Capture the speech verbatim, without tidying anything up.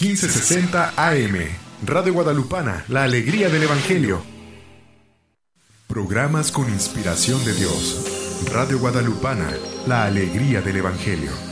quince sesenta A M. Radio Guadalupana, la alegría del Evangelio. Programas con inspiración de Dios. Radio Guadalupana, la alegría del Evangelio.